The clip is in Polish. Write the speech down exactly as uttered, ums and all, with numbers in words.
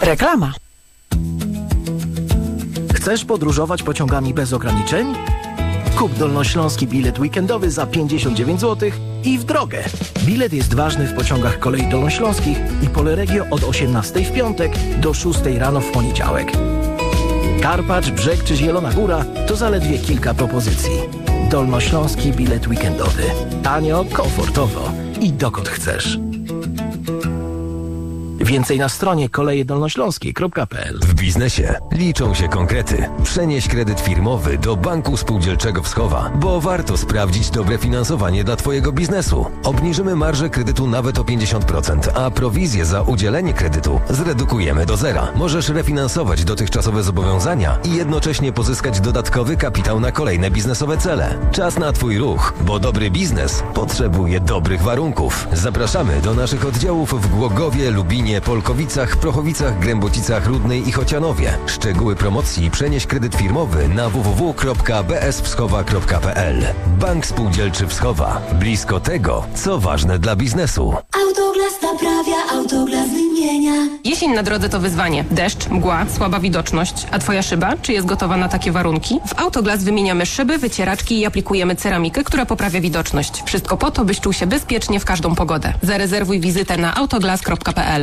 Reklama. Chcesz podróżować pociągami bez ograniczeń? Kup dolnośląski bilet weekendowy za pięćdziesiąt dziewięć złotych i w drogę. Bilet jest ważny w pociągach kolei dolnośląskich i Poleregio od osiemnastej w piątek do szóstej rano w poniedziałek. Karpacz, Brzeg czy Zielona Góra to zaledwie kilka propozycji. Dolnośląski bilet weekendowy. Tanio, komfortowo i dokąd chcesz. Więcej na stronie koleje dolnośląskie kropka p l. W biznesie liczą się konkrety. Przenieś kredyt firmowy do Banku Spółdzielczego Wschowa, bo warto sprawdzić dobre finansowanie dla Twojego biznesu. Obniżymy marżę kredytu nawet o pięćdziesiąt procent, a prowizję za udzielenie kredytu zredukujemy do zera. Możesz refinansować dotychczasowe zobowiązania i jednocześnie pozyskać dodatkowy kapitał na kolejne biznesowe cele. Czas na Twój ruch, bo dobry biznes potrzebuje dobrych warunków. Zapraszamy do naszych oddziałów w Głogowie, Lubinie, Polkowicach, Prochowicach, Grębocicach, Rudnej i Chocianowie. Szczegóły promocji przenieś kredyt firmowy na w w w kropka b s wschowa kropka p l. Bank Spółdzielczy Wschowa. Blisko tego, co ważne dla biznesu. Autoglas naprawia, Autoglas wymienia. Jesień na drodze to wyzwanie. Deszcz, mgła, słaba widoczność. A Twoja szyba, czy jest gotowa na takie warunki? W Autoglas wymieniamy szyby, wycieraczki i aplikujemy ceramikę, która poprawia widoczność. Wszystko po to, byś czuł się bezpiecznie w każdą pogodę. Zarezerwuj wizytę na autoglas kropka p l.